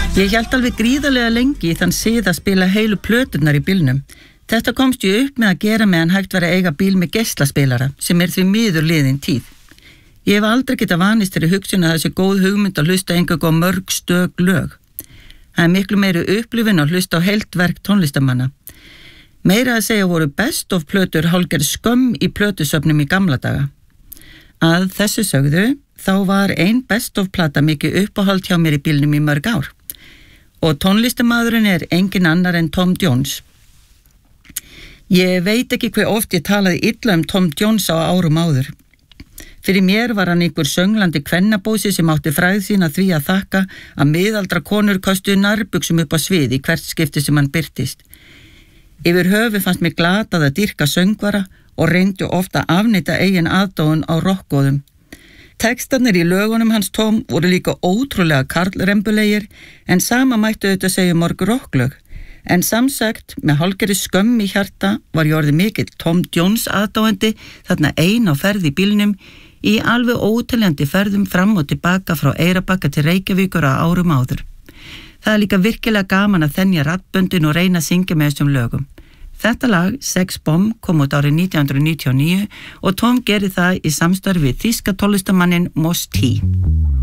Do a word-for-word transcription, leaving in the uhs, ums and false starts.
Ég hélt alveg gríðarlega lengi í þann sið að spila heilu plöturnar í bílnum. Þetta komst ég upp með að gera meðan hægt var að eiga bíl með geislaspilara, sem er því miður liðin tíð. Ég hef aldrei getað vanist þeirri hugsun að þessi góð hugmynd að hlusta einhverjum á mörg stök lög. Það er miklu meiri upplifun að hlusta á heilt verk tónlistamanna. Meira að segja voru best of plötur hálfgerð skömm í plötusöfnum í gamla daga. Að þessu sögðu, þá var ein best of plata mikið uppáhald hjá mér í bílnum í mörg ár. Og tónlistamaðurinn er engin annar en Tom Jones. Ég veit ekki hve oft ég talaði illa um Tom Jones á árum áður. Fyrir mér var hann einhver sönglandi kvennabósi sem átti frægð sína því að þakka að miðaldra konur köstuðu nærbuxum upp á svið í hvert skipti sem hann birtist. Yfir höfu fannst mér glatað að dýrka söngvara og reyndu ofta að afneita eigin aðdáun á rokkgóðum. Textarnir í lögunum hans Tom voru líka ótrúlega karlrembulegir en sama mættu auðvitað segja mörg rocklög. En samsagt, með hálfgerði skömm í hjarta var ég orðið mikill Tom Jones aðdáandi þarna ein á ferð í bílnum í alveg óteljandi ferðum fram og tilbaka frá Eyrarbakka til Reykjavíkur á árum áður. Það er líka virkilega gaman að þenja raddböndin og reyna að syngja með þessum lögum. Þetta lag, Sex Bomb, kom út árið nítján hundruð níutíu og níu og Tom gerði það í samstarfi við þýska tónlistarmanninn Mos T.